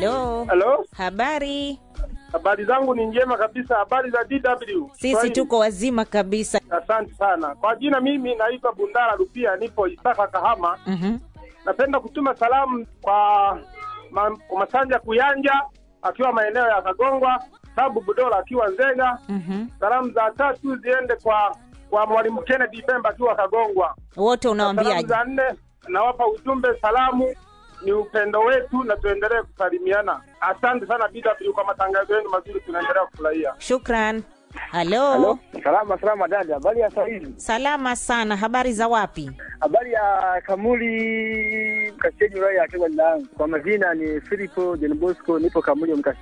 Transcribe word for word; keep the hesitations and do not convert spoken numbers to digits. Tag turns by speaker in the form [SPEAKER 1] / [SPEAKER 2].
[SPEAKER 1] Hello.
[SPEAKER 2] Hello.
[SPEAKER 1] Habari?
[SPEAKER 2] Habari zangu ni njema kabisa. Habari za D W?
[SPEAKER 1] Sisi Swahili. Tuko wazima kabisa.
[SPEAKER 2] Asante sana. Kwa jina mimi naitwa Bundara Rupia, nipo Isaka Kahama.
[SPEAKER 1] Mhm. Mm
[SPEAKER 2] Napenda kutuma salamu kwa ma, Masanja Kuyanja akiwa maeneo ya Kagongwa, Sabu Budola akiwa Nzega.
[SPEAKER 1] Mhm. Mm
[SPEAKER 2] Salamu za tatu ziende kwa kwa Mwalimu Kennedy Pemba akiwa Kagongwa.
[SPEAKER 1] Wote unawaambiaje?
[SPEAKER 2] Salamu za nne nawapa ujumbe, salamu ni upendo wetu na tuendelee kusalimiana. Asante sana B W kwa matangazo yenu mazuri, tunaendelea kufurahia.
[SPEAKER 1] Shukran. Hello.
[SPEAKER 3] Hello. Salama salama dada. Habari ya sahihi?
[SPEAKER 1] Salama sana. Habari za wapi?
[SPEAKER 3] Habari ya Kamuli Mkashenyi Raya akiwa ndani. Kwa majina ni Filipo Denbosco, nipo Kamuli Mkashenyi.